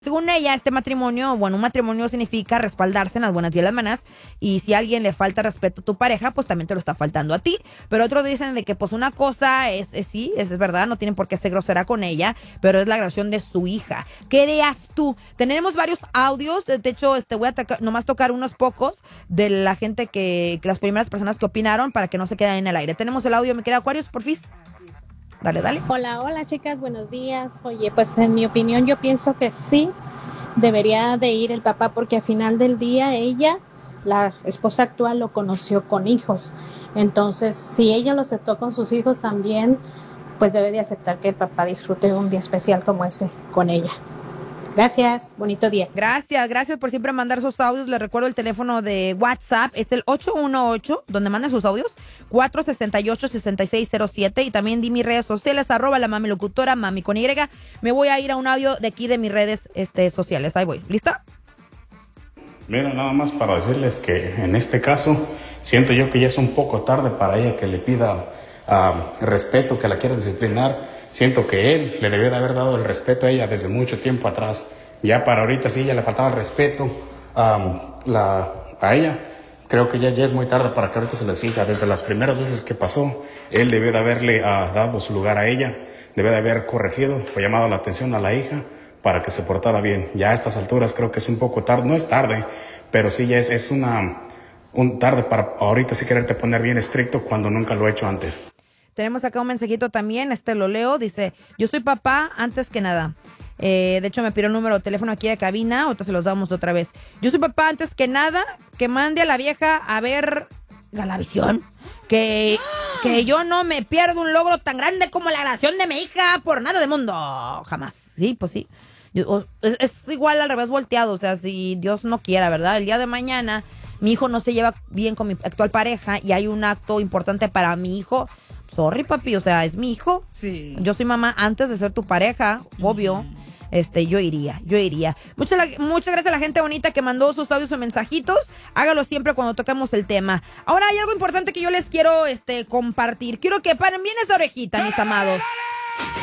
Según ella, este matrimonio, bueno, un matrimonio significa respaldarse en las buenas y en las malas, y si a alguien le falta respeto a tu pareja, pues también te lo está faltando a ti. Pero otros dicen de que pues una cosa sí, es verdad, no tienen por qué ser grosera con ella, pero es la grabación de su hija. ¿Qué harías tú? Tenemos varios audios, de hecho, voy a nomás tocar unos pocos de la gente que las primeras personas que opinaron para que no se queden en el aire. Tenemos el audio, me queda Aquarius, porfis. Dale. Hola chicas, buenos días. Oye, pues en mi opinión yo pienso que sí debería de ir el papá porque al final del día ella, la esposa actual, lo conoció con hijos. Entonces, si ella lo aceptó con sus hijos también, pues debe de aceptar que el papá disfrute un día especial como ese con ella. Gracias, bonito día. Gracias por siempre mandar sus audios. Les recuerdo el teléfono de WhatsApp, es el 818, donde mandan sus audios, 468-6607, y también di mis redes sociales, @la mami locutora, mami con Y. Me voy a ir a un audio de aquí de mis redes sociales. Ahí voy. ¿Lista? Mira, nada más para decirles que en este caso siento yo que ya es un poco tarde para ella que le pida respeto, que la quiera disciplinar. Siento que él le debió de haber dado el respeto a ella desde mucho tiempo atrás. Ya para ahorita sí ya le faltaba el respeto a ella. Creo que ya es muy tarde para que ahorita se lo exija. Desde las primeras veces que pasó, él debió de haberle dado su lugar a ella. Debió de haber corregido o llamado la atención a la hija para que se portara bien. Ya a estas alturas creo que es un poco tarde. No es tarde, pero sí ya es un tarde para ahorita sí quererte poner bien estricto cuando nunca lo he hecho antes. Tenemos acá un mensajito también, lo leo, dice, yo soy papá antes que nada. De hecho me pidió el número de teléfono aquí de cabina, ahorita se los damos otra vez. Yo soy papá antes que nada, que mande a la vieja a ver Galavisión. Que yo no me pierdo un logro tan grande como la grabación de mi hija por nada del mundo. Jamás. Sí, pues sí. Es igual al revés volteado, o sea, si Dios no quiera, ¿verdad? El día de mañana mi hijo no se lleva bien con mi actual pareja y hay un acto importante para mi hijo. Sorry, papi, o sea, es mi hijo. Sí. Yo soy mamá antes de ser tu pareja, obvio. Yo iría. Muchas gracias a la gente bonita que mandó sus audios o mensajitos. Hágalo siempre cuando toquemos el tema. Ahora hay algo importante que yo les quiero compartir. Quiero que paren bien esa orejita, mis amados.